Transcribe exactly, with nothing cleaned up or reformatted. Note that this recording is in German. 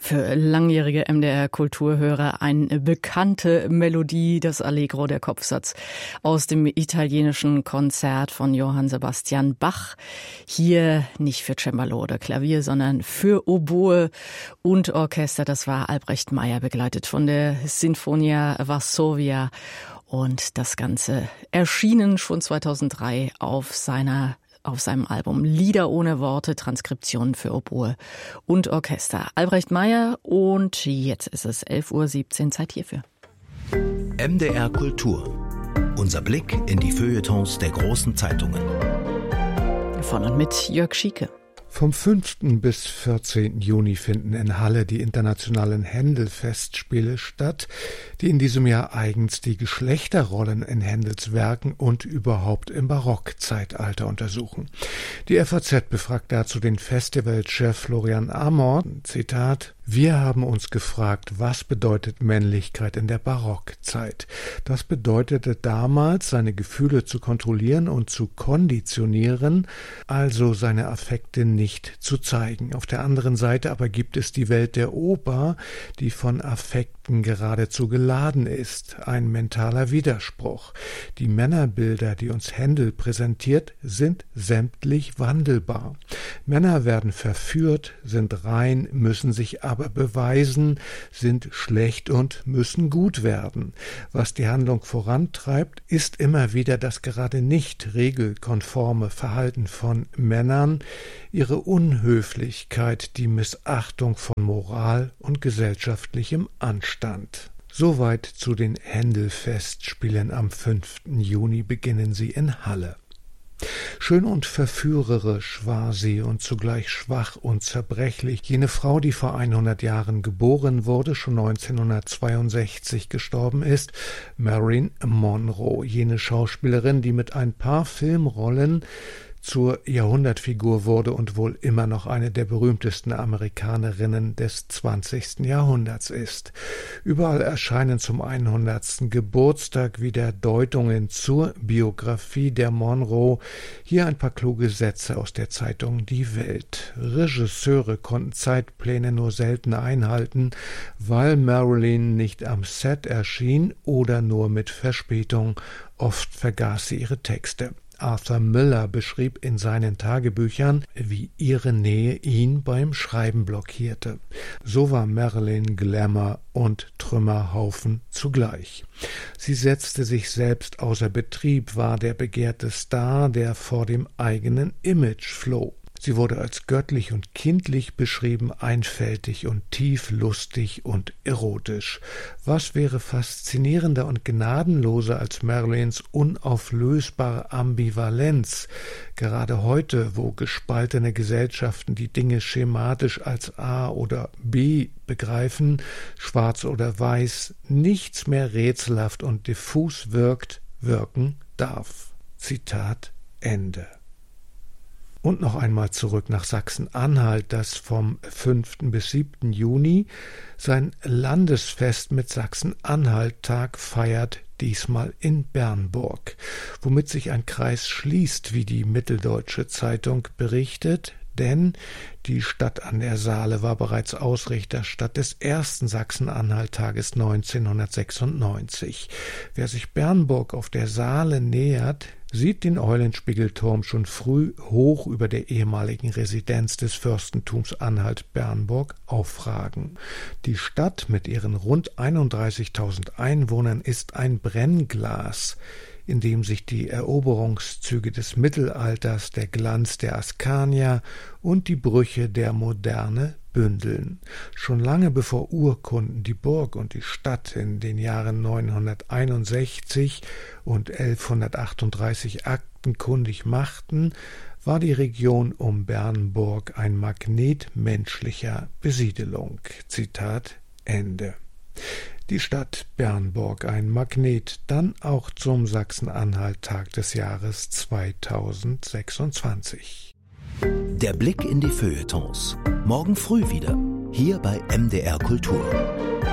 Für langjährige M D R-Kulturhörer eine bekannte Melodie, das Allegro, der Kopfsatz aus dem italienischen Konzert von Johann Sebastian Bach. Hier nicht für Cembalo oder Klavier, sondern für Oboe und Orchester. Das war Albrecht Meyer, begleitet von der Sinfonia Varsovia. Und das Ganze erschienen schon zweitausenddrei auf seiner auf seinem Album Lieder ohne Worte, Transkriptionen für Oboe und Orchester. Albrecht Meyer, und jetzt ist es elf Uhr siebzehn, Zeit hierfür. M D R Kultur. Unser Blick in die Feuilletons der großen Zeitungen. Von und mit Jörg Schieke. Vom fünften bis vierzehnten Juni finden in Halle die internationalen Händel-Festspiele statt, die in diesem Jahr eigens die Geschlechterrollen in Händels Werken und überhaupt im Barockzeitalter untersuchen. Die F A Z befragt dazu den Festivalchef Florian Amor, Zitat: Wir haben uns gefragt, was bedeutet Männlichkeit in der Barockzeit? Das bedeutete damals, seine Gefühle zu kontrollieren und zu konditionieren, also seine Affekte nicht zu zeigen. Auf der anderen Seite aber gibt es die Welt der Oper, die von Affekten geradezu geladen ist, ein mentaler Widerspruch. Die Männerbilder, die uns Händel präsentiert, sind sämtlich wandelbar. Männer werden verführt, sind rein, müssen sich aber beweisen, sind schlecht und müssen gut werden. Was die Handlung vorantreibt, ist immer wieder das gerade nicht regelkonforme Verhalten von Männern, ihre Unhöflichkeit, die Missachtung von Moral und gesellschaftlichem Anstand. Soweit zu den Händel-Festspielen. Am fünften Juni beginnen sie in Halle. Schön und verführerisch war sie und zugleich schwach und zerbrechlich, jene Frau, die vor hundert Jahren geboren wurde, schon neunzehnhundertzweiundsechzig gestorben ist, Marilyn Monroe, jene Schauspielerin, die mit ein paar Filmrollen zur Jahrhundertfigur wurde und wohl immer noch eine der berühmtesten Amerikanerinnen des zwanzigsten Jahrhunderts ist. Überall erscheinen zum hundertsten Geburtstag wieder Deutungen zur Biografie der Monroe. Hier ein paar kluge Sätze aus der Zeitung Die Welt. Regisseure konnten Zeitpläne nur selten einhalten, weil Marilyn nicht am Set erschien oder nur mit Verspätung. Oft vergaß sie ihre Texte. Arthur Miller beschrieb in seinen Tagebüchern, wie ihre Nähe ihn beim Schreiben blockierte. So war Marilyn Glamour und Trümmerhaufen zugleich. Sie setzte sich selbst außer Betrieb, war der begehrte Star, der vor dem eigenen Image floh. Sie wurde als göttlich und kindlich beschrieben, einfältig und tief lustig und erotisch. Was wäre faszinierender und gnadenloser als Marilyns unauflösbare Ambivalenz? Gerade heute, wo gespaltene Gesellschaften die Dinge schematisch als A oder B begreifen, schwarz oder weiß, nichts mehr rätselhaft und diffus wirkt, wirken darf. Zitat Ende. Und noch einmal zurück nach Sachsen-Anhalt, das vom fünften bis siebten Juni sein Landesfest mit Sachsen-Anhalt-Tag feiert, diesmal in Bernburg, womit sich ein Kreis schließt, wie die Mitteldeutsche Zeitung berichtet. Denn die Stadt an der Saale war bereits Ausrichterstadt des ersten Sachsen-Anhalt-Tages neunzehnhundertsechsundneunzig. Wer sich Bernburg auf der Saale nähert, sieht den Eulenspiegelturm schon früh hoch über der ehemaligen Residenz des Fürstentums Anhalt-Bernburg aufragen. Die Stadt mit ihren rund einunddreißigtausend Einwohnern ist ein Brennglas, in dem sich die Eroberungszüge des Mittelalters, der Glanz der Askanier und die Brüche der Moderne bündeln. Schon lange bevor Urkunden die Burg und die Stadt in den Jahren neunhunderteinundsechzig und elfhundertachtunddreißig aktenkundig machten, war die Region um Bernburg ein Magnet menschlicher Besiedelung. Zitat Ende. Die Stadt Bernburg ein Magnet, dann auch zum Sachsen-Anhalt-Tag des Jahres zweitausendsechsundzwanzig. Der Blick in die Feuilletons. Morgen früh wieder, hier bei M D R Kultur.